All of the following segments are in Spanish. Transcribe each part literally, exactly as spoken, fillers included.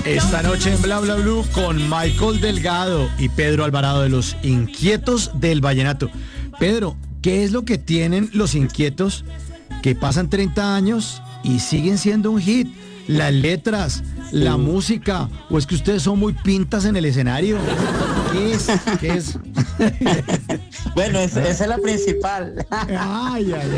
Esta noche en Bla Bla Blue con Michael Delgado y Pedro Alvarado de los Inquietos del Vallenato. Pedro, ¿qué es lo que tienen los Inquietos que pasan treinta años y siguen siendo un hit? ¿Las letras, la música, o es que ustedes son muy pintas en el escenario? ¿Qué es? ¿Qué es? Bueno, es, esa es la principal. Ay, ay,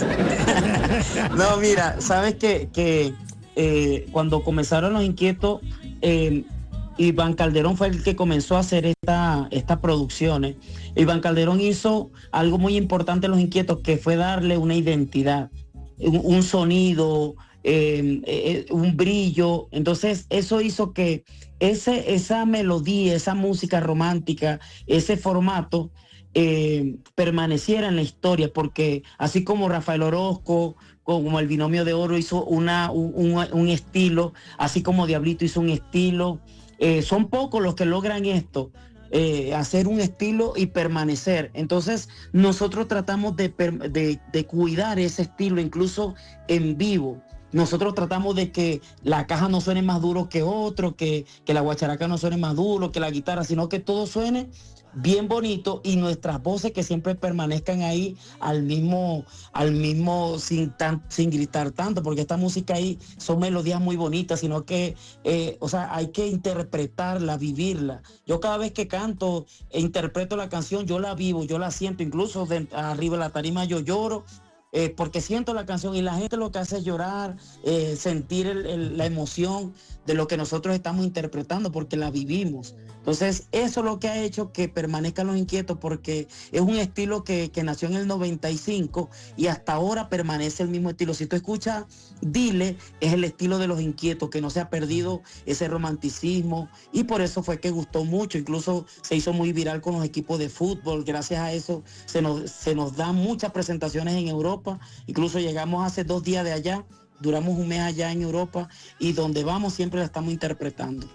ay. No, mira, sabes que, que eh, cuando comenzaron los Inquietos, eh, Iván Calderón fue el que comenzó a hacer esta, estas producciones. Iván Calderón hizo algo muy importante en los Inquietos, que fue darle una identidad, un, un sonido, eh, eh, un brillo. Entonces eso hizo que ese, esa melodía, esa música romántica, ese formato eh, permaneciera en la historia, porque así como Rafael Orozco, como el Binomio de Oro hizo una, un, un, un estilo, así como Diablito hizo un estilo, eh, son pocos los que logran esto, eh, hacer un estilo y permanecer. Entonces nosotros tratamos de, de, de cuidar ese estilo, incluso en vivo. Nosotros tratamos de que la caja no suene más duro que otro, que, que la guacharaca no suene más duro, que la guitarra, sino que todo suene bien bonito y nuestras voces que siempre permanezcan ahí al mismo, al mismo sin, tan, sin gritar tanto, porque esta música ahí son melodías muy bonitas, sino que, eh, o sea, hay que interpretarla, vivirla. Yo cada vez que canto e interpreto la canción, yo la vivo, yo la siento, incluso de, arriba de la tarima yo lloro, Eh, porque siento la canción y la gente lo que hace es llorar, eh, sentir el, el, la emoción de lo que nosotros estamos interpretando, porque la vivimos. Entonces eso es lo que ha hecho que permanezcan los Inquietos, porque es un estilo que, que nació en el noventa y cinco y hasta ahora permanece el mismo estilo. Si tú escuchas Dile, es el estilo de los Inquietos, que no se ha perdido ese romanticismo, y por eso fue que gustó mucho. Incluso se hizo muy viral con los equipos de fútbol. Gracias a eso se nos, se nos dan muchas presentaciones en Europa. Incluso llegamos hace dos días de allá, duramos un mes allá en Europa, y donde vamos siempre la estamos interpretando.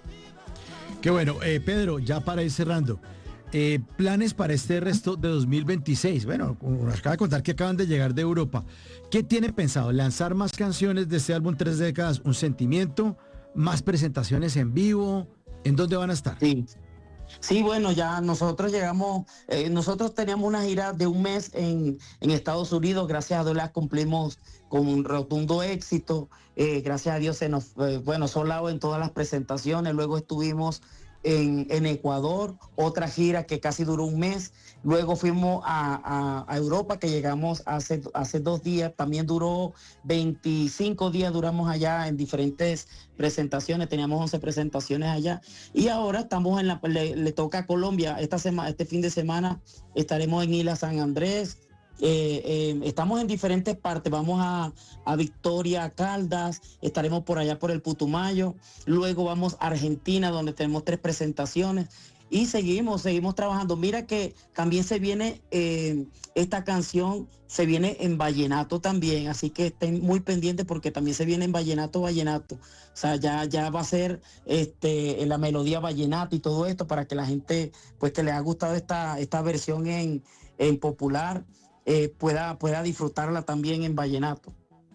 Qué bueno. eh, Pedro, ya para ir cerrando, eh, planes para este resto de dos mil veintiséis. Bueno, nos acaba de contar que acaban de llegar de Europa. ¿Qué tienen pensado? ¿Lanzar más canciones de este álbum Tres Décadas, un sentimiento? ¿Más presentaciones en vivo? ¿En dónde van a estar? Sí. Sí, bueno, ya nosotros llegamos, eh, nosotros teníamos una gira de un mes en, en Estados Unidos. Gracias a Dios la cumplimos con un rotundo éxito. Eh, gracias a Dios se nos, eh, bueno, solado en todas las presentaciones. Luego estuvimos en, en Ecuador, otra gira que casi duró un mes. Luego fuimos a, a, a Europa, que llegamos hace, hace dos días, también duró veinticinco días, duramos allá en diferentes presentaciones, teníamos once presentaciones allá, y ahora estamos en la, le, le toca a Colombia. Esta semana, este fin de semana estaremos en Isla San Andrés. Eh, eh, estamos en diferentes partes, vamos a, a Victoria, a Caldas, estaremos por allá por el Putumayo, luego vamos a Argentina, donde tenemos tres presentaciones, y seguimos, seguimos trabajando. Mira que también se viene, eh, esta canción se viene en vallenato también, así que estén muy pendientes, porque también se viene en vallenato, vallenato. O sea, ya, ya va a ser este, la melodía vallenata y todo esto, para que la gente, pues que les ha gustado esta, esta versión en, en popular, eh, pueda, pueda disfrutarla también en vallenato.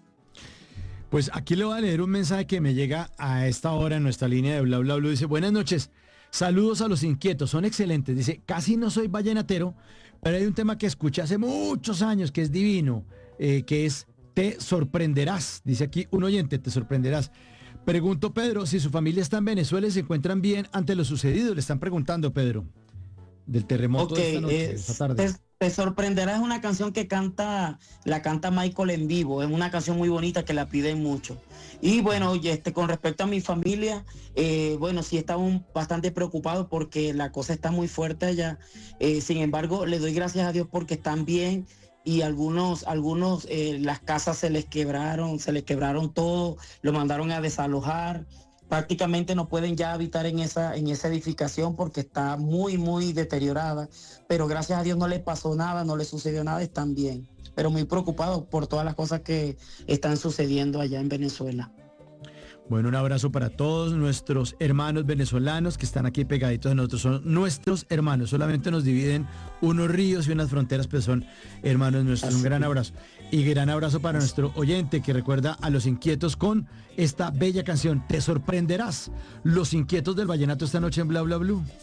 Pues aquí le voy a leer un mensaje que me llega a esta hora en nuestra línea de Bla Bla Blue. Dice: buenas noches. Saludos a los Inquietos, son excelentes. Dice: casi no soy vallenatero, pero hay un tema que escuché hace muchos años que es divino, eh, que es Te Sorprenderás. Dice aquí un oyente: Te Sorprenderás. Pregunto, Pedro, si su familia está en Venezuela y se encuentran bien ante lo sucedido. Le están preguntando, Pedro, del terremoto okay, de esta noche, eh, de esta tarde. Te, te Sorprenderás es una canción que canta, la canta Michael en vivo. Es una canción muy bonita que la piden mucho. Y bueno, este, con respecto a mi familia, eh, bueno, sí estamos bastante preocupados porque la cosa está muy fuerte allá. Eh, sin embargo, le doy gracias a Dios porque están bien, y algunos, algunos eh, las casas se les quebraron, se les quebraron todo, lo mandaron a desalojar. Prácticamente no pueden ya habitar en esa, en esa edificación porque está muy, muy deteriorada. Pero gracias a Dios no les pasó nada, no les sucedió nada, están bien. Pero muy preocupados por todas las cosas que están sucediendo allá en Venezuela. Bueno, un abrazo para todos nuestros hermanos venezolanos que están aquí pegaditos a nosotros. Son nuestros hermanos, solamente nos dividen unos ríos y unas fronteras, pero son hermanos nuestros. Un gran abrazo. Y gran abrazo para nuestro oyente que recuerda a Los Inquietos con esta bella canción. Te sorprenderás. Los Inquietos del Vallenato esta noche en Bla Bla Blue.